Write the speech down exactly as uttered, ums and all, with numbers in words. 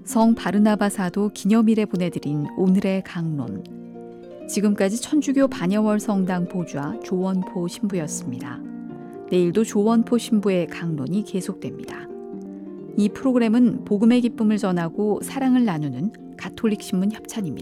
성 바르나바 사도 기념일에 보내드린 오늘의 강론. 지금까지 천주교 반야월 성당 보주아 조원포 신부였습니다. 내일도 조원포 신부의 강론이 계속됩니다. 이 프로그램은 복음의 기쁨을 전하고 사랑을 나누는 가톨릭 신문 협찬입니다.